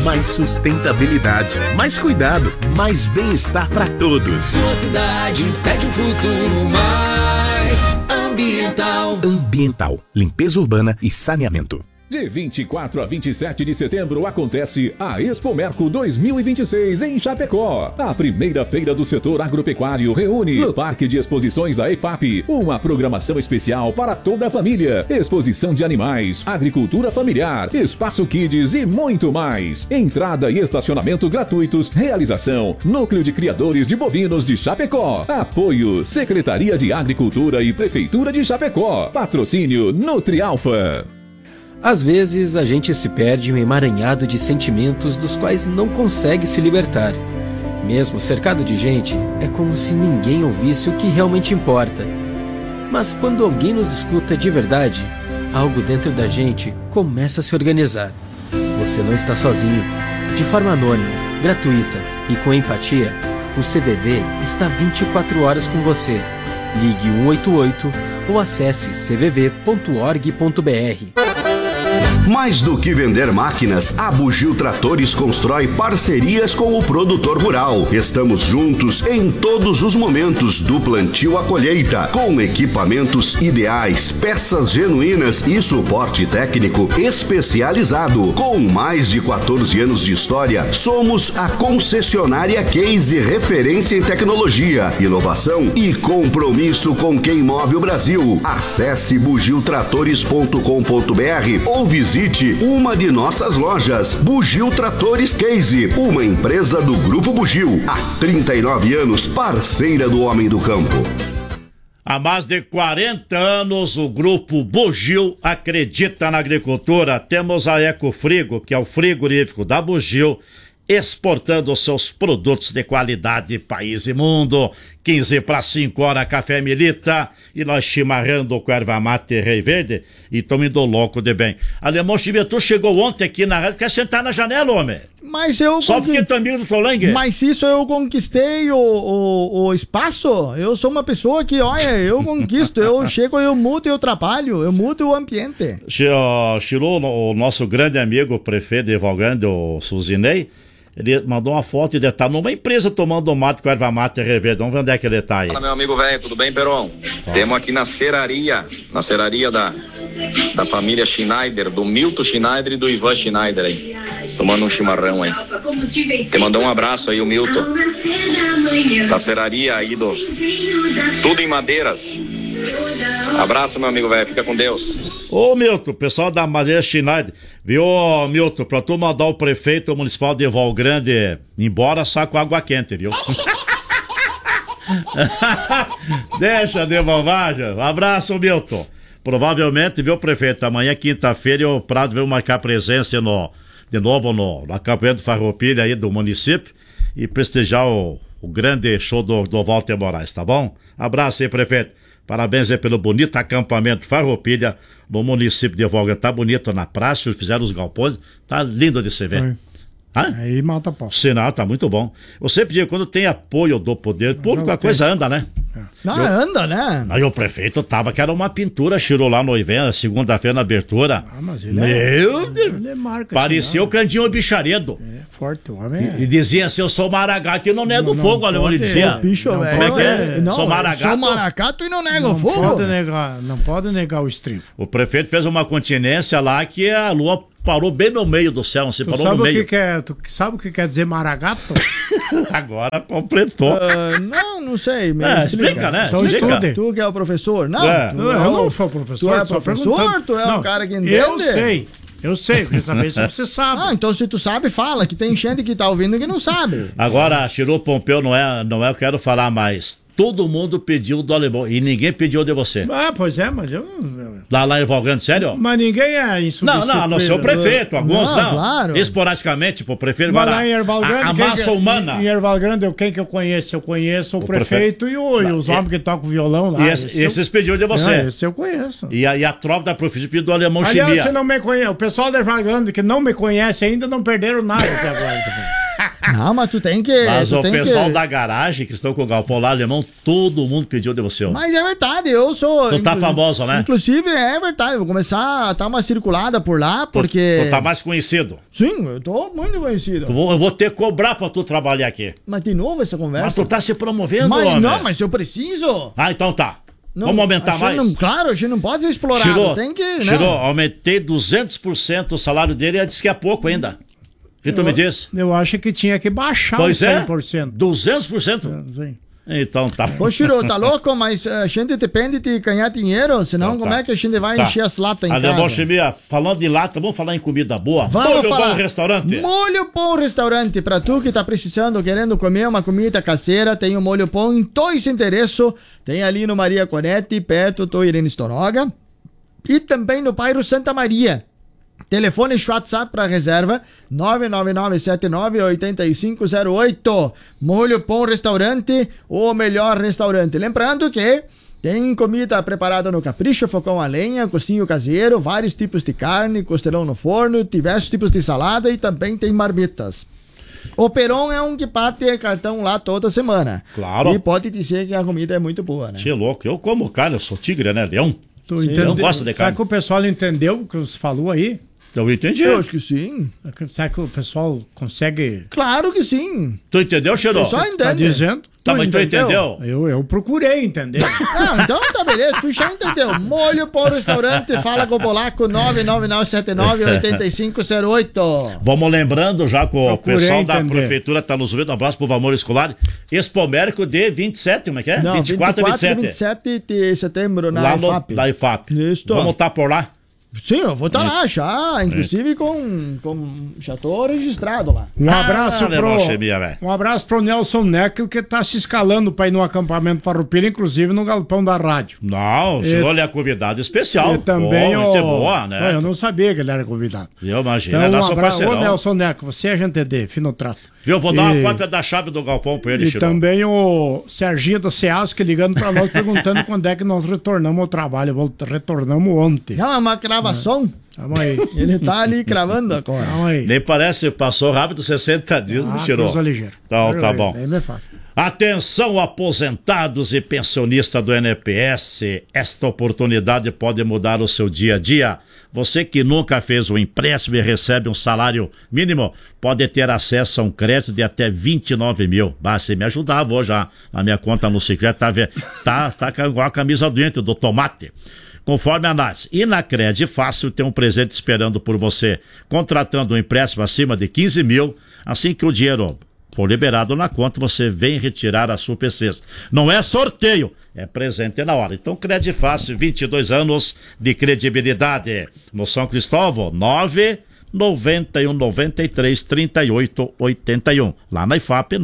Mais sustentabilidade, mais cuidado, mais bem-estar para todos. Sua cidade pede um futuro mais ambiental. Ambiental, limpeza urbana e saneamento. De 24 a 27 de setembro acontece a Expomerco 2026 em Chapecó. A primeira feira do setor agropecuário reúne no Parque de Exposições da EFAP uma programação especial para toda a família. Exposição de animais, agricultura familiar, espaço kids e muito mais. Entrada e estacionamento gratuitos. Realização: Núcleo de Criadores de Bovinos de Chapecó. Apoio: Secretaria de Agricultura e Prefeitura de Chapecó. Patrocínio: Nutrialfa. Às vezes, a gente se perde em um emaranhado de sentimentos dos quais não consegue se libertar. Mesmo cercado de gente, é como se ninguém ouvisse o que realmente importa. Mas quando alguém nos escuta de verdade, algo dentro da gente começa a se organizar. Você não está sozinho. De forma anônima, gratuita e com empatia, o CVV está 24 horas com você. Ligue 188 ou acesse cvv.org.br. Mais do que vender máquinas, a Bugio Tratores constrói parcerias com o produtor rural. Estamos juntos em todos os momentos, do plantio à colheita, com equipamentos ideais, peças genuínas e suporte técnico especializado. Com mais de 14 anos de história, somos a concessionária Case, referência em tecnologia, inovação e compromisso com quem move o Brasil. Acesse bugiotratores.com.br ou visite uma de nossas lojas. Bugio Tratores Case, uma empresa do Grupo Bugio. Há 39 anos, parceira do homem do campo. Há mais de 40 anos, o Grupo Bugio acredita na agricultura. Temos a Ecofrigo, que é o frigorífico da Bugio, exportando seus produtos de qualidade país e mundo. 15 para 5 horas, café Milita, e nós chimarrando com erva mate Rei Verde, e estamos indo louco de bem. Alemão Chivetu chegou ontem aqui na rádio, quer sentar na janela, homem? Mas eu... Só porque tu é amigo do Tolangue? Mas isso eu conquistei o espaço. Eu sou uma pessoa que, olha, eu conquisto, eu chego, eu mudo, eu trabalho, eu mudo o ambiente. Chilou, o nosso grande amigo, o prefeito de Valgrande, o Suzinei, ele mandou uma foto e ele tá numa empresa tomando mate com erva mate Reverde. Vamos ver onde é que ele tá aí. Fala, meu amigo velho, tudo bem, Peron? Temos aqui na serraria da família Schneider, do Milton Schneider e do Ivan Schneider aí, tomando um chimarrão aí. Te mandou um abraço aí, o Milton, da serraria aí tudo em madeiras. Abraço, meu amigo velho, fica com Deus. Ô Milton, pessoal da Madeira Schneider, viu, Milton, pra tu mandar o prefeito municipal de Valgrande embora, só com água quente, viu? Deixa de bobagem. Abraço, Milton. Provavelmente, viu, prefeito, amanhã, quinta-feira, o Prado veio marcar presença de novo no acampamento Farroupilha aí do município e prestigiar o grande show do Walter Moraes, tá bom? Abraço aí, prefeito. Parabéns aí pelo bonito acampamento Farroupilha no município de Valgrande. Tá bonito na praça, fizeram os galpões, tá lindo de se ver. Aí mata pau. Sinal, tá muito bom. Eu sempre digo, quando tem apoio do poder público, a coisa anda, né? Anda, né? Aí o prefeito tava, que era uma pintura, tirou lá no evento, segunda-feira na abertura. Mas ele ele marca. Parecia o Candinho Bicharedo. Forte, o homem E dizia assim, eu sou maragato e não nego fogo, alemão, ele dizia. Bicho, como é que é? Sou maragato. Sou maragato e não nego fogo. Não pode negar o estrivo. O prefeito fez uma continência lá que a lua parou bem no meio do céu, você parou no meio. Tu sabe o que quer dizer maragato? Agora completou. Não sei. Explica, né? Explica. Tu que é o professor? Não, eu não sou professor. Tu é professor? Tu é um cara que entende? Eu sei, queria saber se você sabe. Então se tu sabe, fala, que tem gente que tá ouvindo que não sabe. Agora, Chiru Pompeu não é, eu quero falar mais. Todo mundo pediu do alemão e ninguém pediu de você. Pois é, mas eu... Lá em Valgrande, sério? Mas ninguém é isso. Não sei o prefeito, alguns não. Claro. Esporadicamente, pro prefeito. Mas lá em Ervalgrande, a massa humana. Em Ervalgrande, quem que eu conheço? Eu conheço o prefeito e os homens que tocam violão lá. E esses pediram de você. Esse eu conheço. E a tropa da profissão pediu do alemão Chimia. Aliás, você não me conhece. O pessoal da Ervalgrande que não me conhece ainda não perderam nada até agora. Não, mas tu tem que... Mas tu o tem pessoal da garagem que estão com o galpão lá, alemão, todo mundo pediu de você. Mas é verdade, eu sou... Tu tá famoso, né? Inclusive, é verdade, eu vou começar a dar uma circulada por lá, porque... Tu tá mais conhecido. Sim, eu tô muito conhecido. Eu vou ter que cobrar pra tu trabalhar aqui. Mas de novo essa conversa. Mas tu tá se promovendo, mas, homem. Não, mas eu preciso. Ah, então tá. Não, vamos aumentar mais? Não, claro, a gente não pode ser explorado. Tem que... Tirou, aumentei 200% o salário dele e disse que é pouco ainda. O que tu me disse? Eu acho que tinha que baixar pois 100%. 200%? Sim. Então tá. Ô, Chiro, tá louco? Mas a gente depende de ganhar dinheiro, senão então, como é que a gente vai encher as latas em casa? Chimia, falando de lata, vamos falar em comida boa? Molho Bom Restaurante. Molho Bom Restaurante. Pra tu que tá precisando, querendo comer uma comida caseira, tem o Molho Bom em 2 endereços. Tem ali no Maria Conetti, perto do Irene Storoga. E também no bairro Santa Maria. Telefone e WhatsApp para reserva 999798508. Molho Bom Restaurante, o melhor restaurante. Lembrando que tem comida preparada no capricho, fogão a lenha, costinho caseiro, vários tipos de carne, costelão no forno, diversos tipos de salada e também tem marmitas. O Peron é um que bate cartão lá toda semana. Claro. E pode dizer que a comida é muito boa, né? Tchê, louco, eu como carne, eu sou tigre, né, leão? Tu não gosta de carne. Será que o pessoal entendeu o que você falou aí? Eu entendi. Eu acho que sim. Será que o pessoal consegue... Claro que sim. Tu entendeu, Xerô? Você só entende. Tá dizendo? Tá, mas tu entendeu? Eu procurei entender. Não, então tá beleza, tu já entendeu. Molho Bom Restaurante, fala com o Polaco 999798508. Vamos lembrando já que o pessoal da prefeitura tá nos vendo. Um abraço pro Valmor Escolar. Expomérico de 27, como é que é? Não, 24 e 27. 27 de setembro na IFAP. Na IFAP. Isso. Vamos estar por lá? Sim, eu vou estar lá já, inclusive já tô registrado lá. Um abraço pro Nelson Neckel, que tá se escalando para ir no acampamento Farroupilha, inclusive no galpão da rádio. Não, o senhor é convidado especial. E também boa, né? Eu não sabia que ele era convidado. Eu imagino, então, é nosso parceirão. Ô Nelson Neckel, você é gente de fino trato. Eu vou dar uma cópia da chave do galpão pra ele, E também o Serginho do SEASC ligando pra nós, perguntando quando é que nós retornamos ao trabalho. Retornamos ontem. Não, é uma gravação. Tamo aí. Ele tá ali cravando agora. Tamo aí. Nem parece, passou rápido 60 dias, não tirou. Então, tá bom. Atenção, aposentados e pensionistas do NPS, esta oportunidade pode mudar o seu dia a dia. Você que nunca fez um empréstimo e recebe um salário mínimo, pode ter acesso a um crédito de até 29 mil. Você me ajudava hoje já na minha conta no Sicredi, tá com a camisa doente do tomate. Conforme a análise, e na Cred Fácil tem um presente esperando por você. Contratando um empréstimo acima de 15 mil, assim que o dinheiro for liberado na conta, você vem retirar a super cesta. Não é sorteio, é presente na hora. Então, Cred Fácil, 22 anos de credibilidade. No São Cristóvão, 991933881. Lá na IFAP,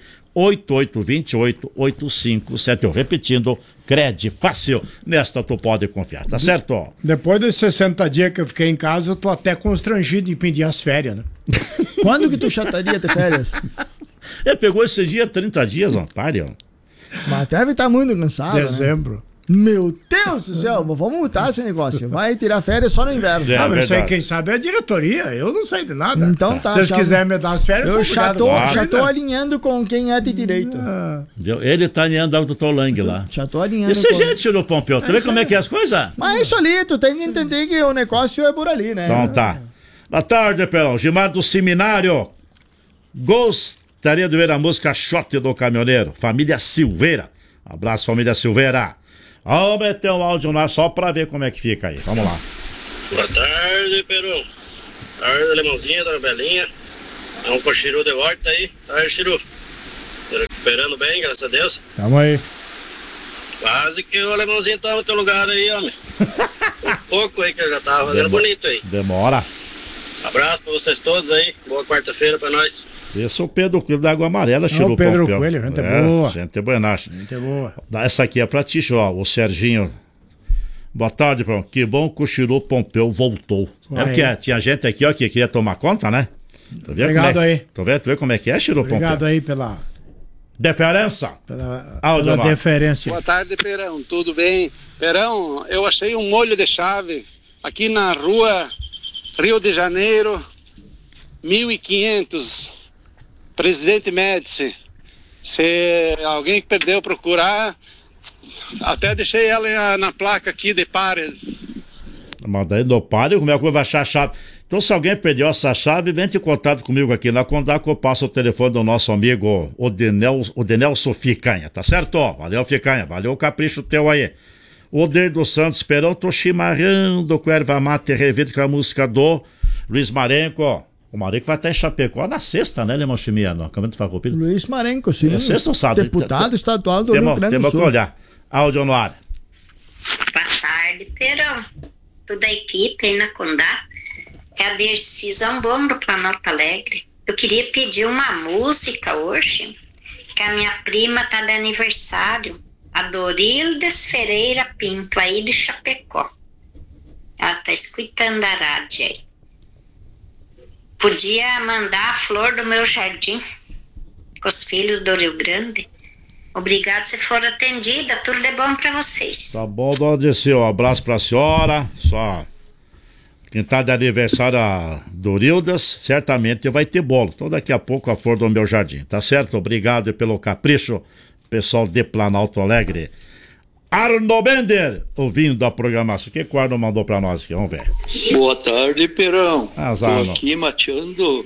988288571. Repetindo, Cred Fácil. Nesta tu pode confiar, tá certo? Depois dos 60 dias que eu fiquei em casa, eu tô até constrangido em pedir as férias, né? Quando que tu chataria de férias? Ele pegou esse dia 30 dias, ó. Pare, ó. Mas deve estar muito cansado. Dezembro. Né? Meu Deus do céu, vamos mudar esse negócio. Vai tirar férias só no inverno. Mas isso aí, quem sabe, é a diretoria. Eu não sei de nada. Então tá. Se eles quiserem me dar as férias, eu já tô alinhando com quem é de direito. Ele tá alinhando o doutor Lang lá. Já tô alinhando. Esse gente tirou Pompeu. Tu vê como é que é as coisas? Mas é isso ali, tu tem que entender que o negócio é por ali, né? Então tá. Boa tarde, Pelão. Gilmar do Seminário. Gostaria de ver a música Shot do Caminhoneiro. Família Silveira. Abraço, família Silveira. Vamos meter um áudio lá só pra ver como é que fica aí. Vamos lá. Boa tarde, Peru. Boa tarde, Alemãozinha, Dona Belinha. Vamos com o Chiru de volta aí. Tá, Chiru? Tá recuperando bem, graças a Deus. Tamo aí. Quase que o Alemãozinho toma no teu lugar aí, homem. Um pouco aí que eu já tava fazendo bonito aí. Demora. Abraço pra vocês todos aí. Boa quarta-feira pra nós. Esse é o Pedro Coelho da Água Amarela, Chiru. O Pedro Coelho, gente boa. Gente buenacha. Gente boa. Essa aqui é pra ti, ó, o Serginho. Boa tarde, Pão. Que bom que o Chiru Pompeu voltou. É porque tinha gente aqui, ó, que queria tomar conta, né? Obrigado aí. Tu vê como é que é, Chiru Pompeu? Obrigado aí pela... Deferência. Pela deferência. Boa tarde, Perão. Tudo bem? Perão, eu achei um molho de chave aqui na rua Rio de Janeiro, 1500. Presidente Médici. Se alguém perdeu procurar, até deixei ela na placa aqui de pares. Mas daí no páreo, como é que eu vou achar a chave? Então, se alguém perdeu essa chave, entre em contato comigo aqui na Condac, eu passo o telefone do nosso amigo Odenelson Ficanha, tá certo? Valeu, Ficanha, valeu o capricho teu aí. Oder dos Santos Perão, tô chimarrando com erva mate revido com a música do Luiz Marenco. O Marenco vai estar em Chapecó na sexta, né, Lemão Chimia, no acampamento Farroupilha? Luiz Marenco, sim. Sexta ou sábado? Deputado estadual do Rio Grande do Sul. Temos que olhar. Áudio no ar. Boa tarde, Perão. Toda a equipe aí na Condac. É a Dercy Zambon do Planalto Alegre. Eu queria pedir uma música hoje, que a minha prima tá de aniversário, a Dorildes Ferreira Pinto, aí de Chapecó. Ela tá escutando a rádio aí. Podia mandar a flor do meu jardim com os filhos do Rio Grande. Obrigado se for atendida, tudo de bom pra vocês. Tá bom, dona Dercy, um abraço pra senhora. Só quem tá de aniversário, a Dorildas, certamente vai ter bolo. Então daqui a pouco a flor do meu jardim, tá certo? Obrigado pelo capricho, pessoal de Planalto Alegre. Arno Bender, ouvindo a programação. O que o Arno mandou pra nós aqui? Vamos ver. Boa tarde, Perão. Azar, tô aqui mateando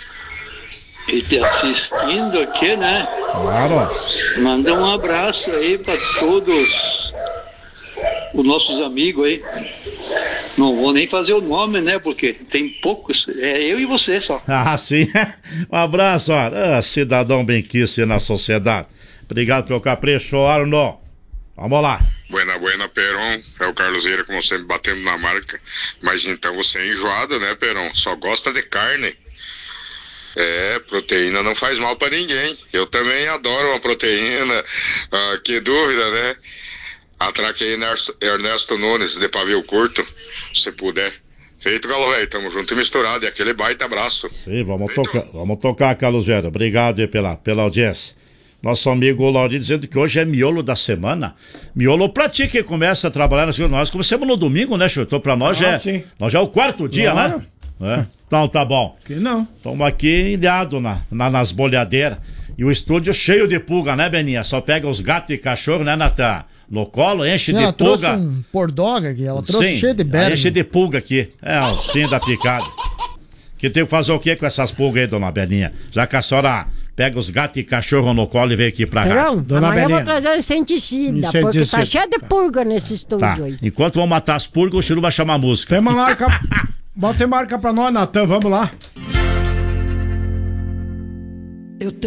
e te assistindo aqui, né? Claro. Manda um abraço aí pra todos os nossos amigos aí. Não vou nem fazer o nome, né? Porque tem poucos. É eu e você só. Ah, sim. Um abraço, cidadão benquice na sociedade. Obrigado pelo capricho, Arno. Vamos lá. Buena, Perão. É o Carlos Eira, como sempre, batendo na marca. Mas então você é enjoado, né, Perão? Só gosta de carne. Proteína não faz mal pra ninguém. Eu também adoro uma proteína. Que dúvida, né? Atraque aí Ernesto Nunes, de pavio curto, se puder. Feito, Galo Velho, tamo junto e misturado. E aquele baita abraço. Sim, vamos tocar, Carlos Vera. Obrigado aí pela audiência. Nosso amigo Lauri dizendo que hoje é miolo da semana. Miolo pra ti que começa a trabalhar nós começamos no domingo, né, Chutou? Pra nós já é o quarto dia, né? Então tá bom. Que não. Estamos aqui ilhado nas bolhadeiras. E o estúdio cheio de pulga, né, Beninha? Só pega os gatos e cachorro, né, Natan? No colo, enche de ela pulga. Ela trouxe um pordoga aqui, ela trouxe cheio de berma. Enche de pulga aqui. É o fim da picada. Que tem que fazer o que com essas pulgas aí, dona Beninha? Já que a senhora pega os gatos e cachorro no colo e vem aqui pra cá. Dona Beninha, eu vou trazer inseticida, porque tá cheio de pulga nesse estúdio aí. Enquanto vão matar as pulgas, o Chiru vai chamar a música. Tem uma marca. Bota marca pra nós, Natan, vamos lá.